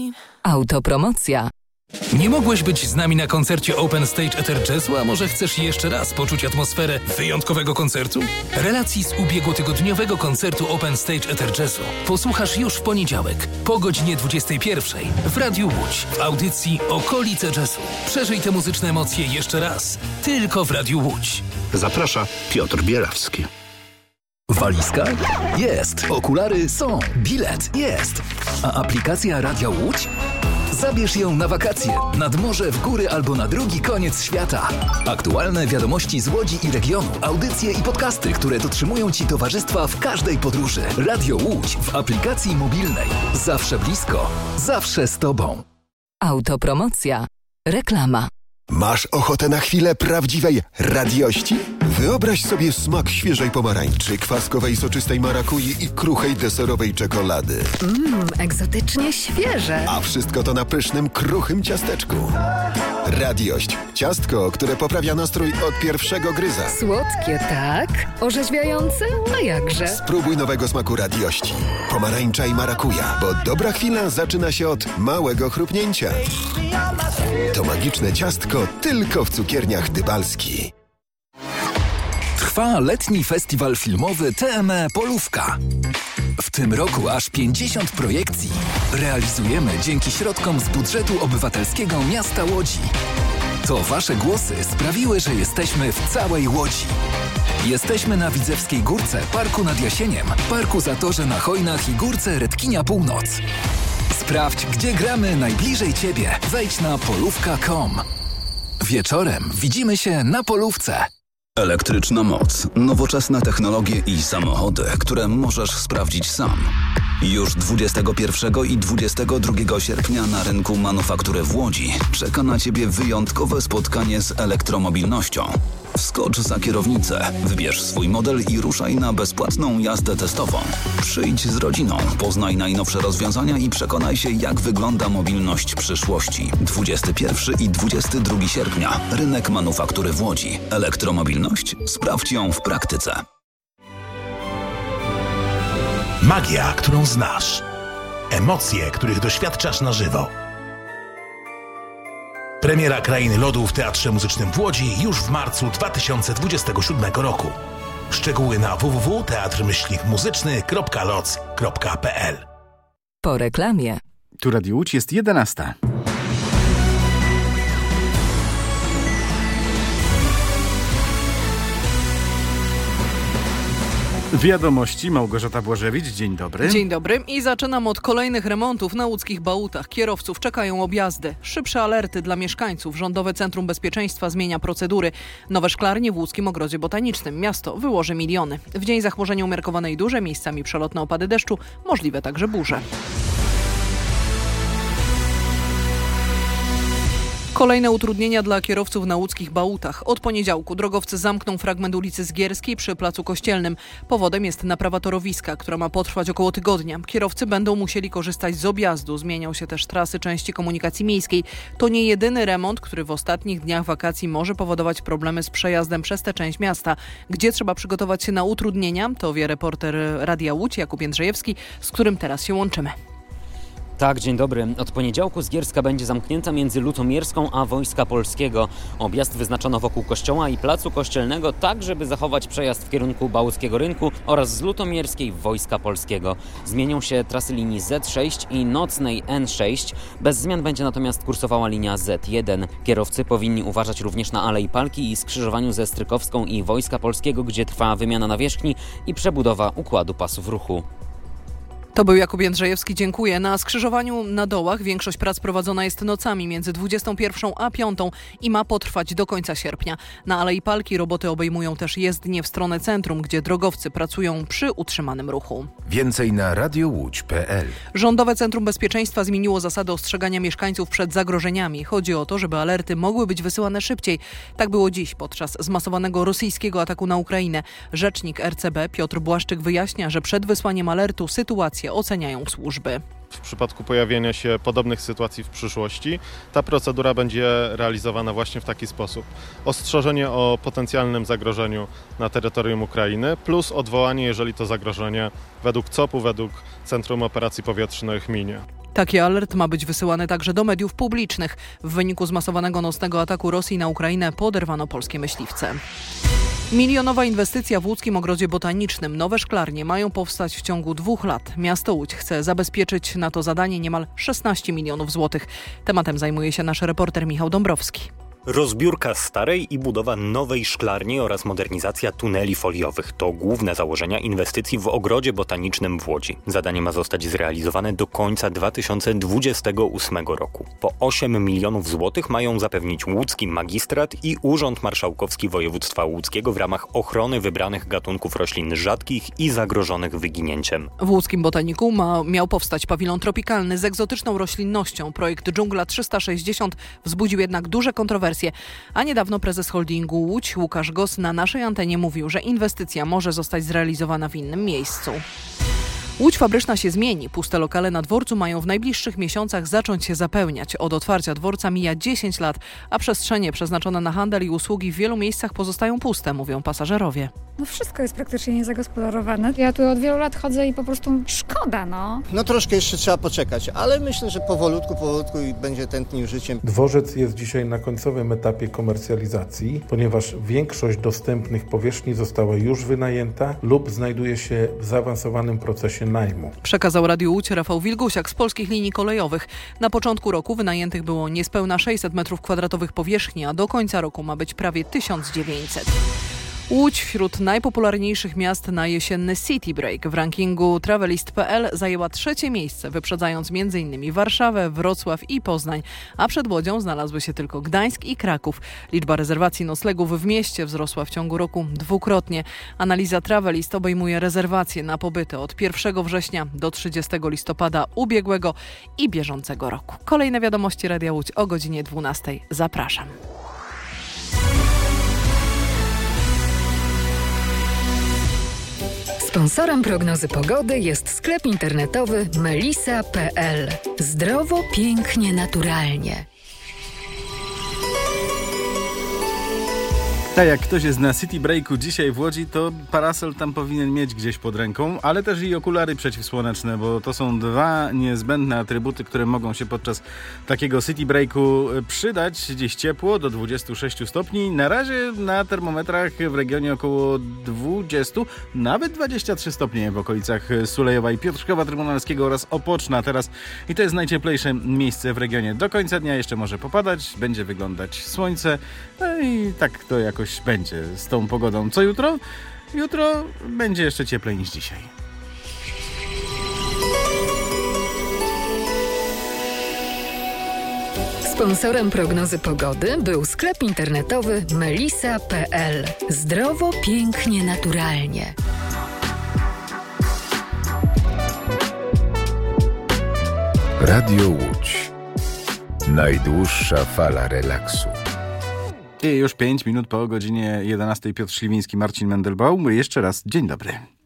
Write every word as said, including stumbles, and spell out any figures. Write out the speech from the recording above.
Autopromocja. Nie mogłeś być z nami na koncercie Open Stage Ether Jazzu, a może chcesz jeszcze raz poczuć atmosferę wyjątkowego koncertu? Relacji z ubiegłotygodniowego koncertu Open Stage Ether Jazzu posłuchasz już w poniedziałek po godzinie dwudziestej pierwszej w Radiu Łódź w audycji Okolice Jazzu. Przeżyj te muzyczne emocje jeszcze raz, tylko w Radiu Łódź. Zaprasza Piotr Bielawski. Walizka? Jest. Okulary są. Bilet? Jest. A aplikacja Radia Łódź? Zabierz ją na wakacje, nad morze, w góry albo na drugi koniec świata. Aktualne wiadomości z Łodzi i regionu, audycje i podcasty, które dotrzymują Ci towarzystwa w każdej podróży. Radio Łódź w aplikacji mobilnej. Zawsze blisko, zawsze z Tobą. Autopromocja. Reklama. Masz ochotę na chwilę prawdziwej radiości? Wyobraź sobie smak świeżej pomarańczy, kwaskowej soczystej marakui i kruchej deserowej czekolady. Mmm, egzotycznie świeże. A wszystko to na pysznym, kruchym ciasteczku. Radiość. Ciastko, które poprawia nastrój od pierwszego gryza. Słodkie, tak? Orzeźwiające? A jakże? Spróbuj nowego smaku radiości. Pomarańcza i marakuja, bo dobra chwila zaczyna się od małego chrupnięcia. To magiczne ciastko tylko w cukierniach Dybalski. Trwa letni festiwal filmowy T M E Polówka. W tym roku aż pięćdziesiąt projekcji realizujemy dzięki środkom z budżetu obywatelskiego miasta Łodzi. To Wasze głosy sprawiły, że jesteśmy w całej Łodzi. Jesteśmy na Widzewskiej Górce, Parku nad Jasieniem, Parku Zatorze na Chojnach i Górce Redkinia Północ. Sprawdź, gdzie gramy najbliżej Ciebie. Wejdź na polówka kropka com. Wieczorem widzimy się na Polówce. Elektryczna moc, nowoczesne technologie i samochody, które możesz sprawdzić sam. Już dwudziestego pierwszego i dwudziestego drugiego sierpnia na rynku manufaktury w Łodzi czeka na Ciebie wyjątkowe spotkanie z elektromobilnością. Wskocz za kierownicę, wybierz swój model i ruszaj na bezpłatną jazdę testową. Przyjdź z rodziną, poznaj najnowsze rozwiązania i przekonaj się, jak wygląda mobilność przyszłości. dwudziestego pierwszego i dwudziestego drugiego sierpnia. Rynek manufaktury w Łodzi. Elektromobilność? Sprawdź ją w praktyce. Magia, którą znasz. Emocje, których doświadczasz na żywo. Premiera Krainy Lodu w Teatrze Muzycznym w Łodzi już w marcu dwa tysiące dwudziestego siódmego roku. Szczegóły na w w w kropka teatr muzyczny kropka loc kropka p l. Po reklamie. Tu Radio Łódź, jest jedenasta. Wiadomości, Małgorzata Błażewicz, dzień dobry. Dzień dobry i zaczynam od kolejnych remontów na łódzkich Bałutach. Kierowców czekają objazdy. Szybsze alerty dla mieszkańców. Rządowe Centrum Bezpieczeństwa zmienia procedury. Nowe szklarnie w łódzkim Ogrodzie Botanicznym. Miasto wyłoży miliony. W dzień zachmurzenia umiarkowane i duże, miejscami przelotne opady deszczu, możliwe także burze. Kolejne utrudnienia dla kierowców na łódzkich Bałutach. Od poniedziałku drogowcy zamkną fragment ulicy Zgierskiej przy Placu Kościelnym. Powodem jest naprawa torowiska, która ma potrwać około tygodnia. Kierowcy będą musieli korzystać z objazdu. Zmienią się też trasy części komunikacji miejskiej. To nie jedyny remont, który w ostatnich dniach wakacji może powodować problemy z przejazdem przez tę część miasta. Gdzie trzeba przygotować się na utrudnienia, to wie reporter Radia Łódź Jakub Jędrzejewski, z którym teraz się łączymy. Tak, dzień dobry. Od poniedziałku Zgierska będzie zamknięta między Lutomierską a Wojska Polskiego. Objazd wyznaczono wokół kościoła i Placu Kościelnego, tak żeby zachować przejazd w kierunku Bałuckiego Rynku oraz z Lutomierskiej w Wojska Polskiego. Zmienią się trasy linii Z sześć i nocnej N sześć. Bez zmian będzie natomiast kursowała linia Z jeden. Kierowcy powinni uważać również na Alei Palki i skrzyżowaniu ze Strykowską i Wojska Polskiego, gdzie trwa wymiana nawierzchni i przebudowa układu pasów ruchu. To był Jakub Jędrzejewski, dziękuję. Na skrzyżowaniu na Dołach większość prac prowadzona jest nocami między dwudziestą pierwszą a piątą i ma potrwać do końca sierpnia. Na Alei Palki roboty obejmują też jezdnię w stronę centrum, gdzie drogowcy pracują przy utrzymanym ruchu. Więcej na radiowódź kropka p l. Rządowe Centrum Bezpieczeństwa zmieniło zasady ostrzegania mieszkańców przed zagrożeniami. Chodzi o to, żeby alerty mogły być wysyłane szybciej. Tak było dziś podczas zmasowanego rosyjskiego ataku na Ukrainę. Rzecznik R C B Piotr Błaszczyk wyjaśnia, że przed wysłaniem alertu sytuację oceniają służby. W przypadku pojawienia się podobnych sytuacji w przyszłości, ta procedura będzie realizowana właśnie w taki sposób. Ostrzeżenie o potencjalnym zagrożeniu na terytorium Ukrainy plus odwołanie, jeżeli to zagrożenie według C O P u, według Centrum Operacji Powietrznych minie. Taki alert ma być wysyłany także do mediów publicznych. W wyniku zmasowanego nocnego ataku Rosji na Ukrainę poderwano polskie myśliwce. Milionowa inwestycja w łódzkim ogrodzie botanicznym. Nowe szklarnie mają powstać w ciągu dwóch lat. Miasto Łódź chce zabezpieczyć na to zadanie niemal szesnaście milionów złotych. Tematem zajmuje się nasz reporter Michał Dąbrowski. Rozbiórka starej i budowa nowej szklarni oraz modernizacja tuneli foliowych to główne założenia inwestycji w ogrodzie botanicznym w Łodzi. Zadanie ma zostać zrealizowane do końca dwa tysiące dwudziestego ósmego roku. Po osiem milionów złotych mają zapewnić łódzki magistrat i Urząd Marszałkowski Województwa Łódzkiego w ramach ochrony wybranych gatunków roślin rzadkich i zagrożonych wyginięciem. W łódzkim botaniku ma, miał powstać pawilon tropikalny z egzotyczną roślinnością. Projekt Dżungla trzysta sześćdziesiąt wzbudził jednak duże kontrowersje. A niedawno prezes holdingu Łódź Łukasz Goss na naszej antenie mówił, że inwestycja może zostać zrealizowana w innym miejscu. Łódź fabryczna się zmieni. Puste lokale na dworcu mają w najbliższych miesiącach zacząć się zapełniać. Od otwarcia dworca mija dziesięć lat, a przestrzenie przeznaczone na handel i usługi w wielu miejscach pozostają puste, mówią pasażerowie. No wszystko jest praktycznie niezagospodarowane. Ja tu od wielu lat chodzę i po prostu szkoda, no. No troszkę jeszcze trzeba poczekać, ale myślę, że powolutku, powolutku i będzie tętnił życiem. Dworzec jest dzisiaj na końcowym etapie komercjalizacji, ponieważ większość dostępnych powierzchni została już wynajęta lub znajduje się w zaawansowanym procesie najmu. Przekazał Radiu Łódź Rafał Wilgusiak z Polskich Linii Kolejowych. Na początku roku wynajętych było niespełna sześćset metrów kwadratowych powierzchni, a do końca roku ma być prawie tysiąc dziewięćset. Łódź wśród najpopularniejszych miast na jesienny City Break. W rankingu Travelist kropka p l zajęła trzecie miejsce, wyprzedzając między innymi Warszawę, Wrocław i Poznań, a przed Łodzią znalazły się tylko Gdańsk i Kraków. Liczba rezerwacji noclegów w mieście wzrosła w ciągu roku dwukrotnie. Analiza Travelist obejmuje rezerwacje na pobyty od pierwszego września do trzydziestego listopada ubiegłego i bieżącego roku. Kolejne wiadomości Radia Łódź o godzinie dwunastej. Zapraszam. Sponsorem prognozy pogody jest sklep internetowy melisa kropka p l. Zdrowo, pięknie, naturalnie. Tak, jak ktoś jest na City Breaku dzisiaj w Łodzi, to parasol tam powinien mieć gdzieś pod ręką, ale też i okulary przeciwsłoneczne, bo to są dwa niezbędne atrybuty, które mogą się podczas takiego City Breaku przydać. Dziś ciepło, do dwudziestu sześciu stopni. Na razie na termometrach w regionie około dwudziestu, nawet dwadzieścia trzy stopnie w okolicach Sulejowa i Piotrkowa Trybunalskiego oraz Opoczna teraz. I to jest najcieplejsze miejsce w regionie. Do końca dnia jeszcze może popadać, będzie wyglądać słońce, no i tak to jakoś będzie z tą pogodą. Co jutro? Jutro będzie jeszcze cieplej niż dzisiaj. Sponsorem prognozy pogody był sklep internetowy melisa kropka p l. Zdrowo, pięknie, naturalnie. Radio Łódź. Najdłuższa fala relaksu. I już pięć minut po godzinie jedenastej. Piotr Śliwiński, Marcin Mendelbaum. Jeszcze raz dzień dobry.